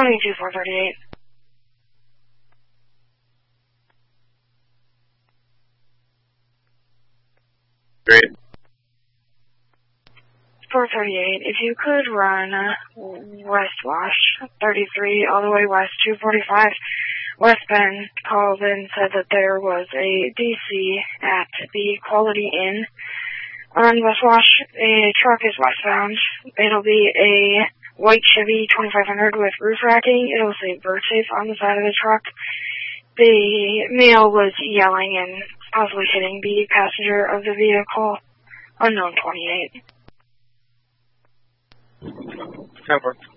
County 2438. Great. 438, if you could run West Wash 33 all the way west 245. West Bend called and said that there was a DC at the Quality Inn on West Wash. A truck is westbound. It'll be a white Chevy 2500 with roof racking. It'll say bird safe on the side of the truck. The male was yelling and possibly hitting the passenger of the vehicle. Unknown 28. Over.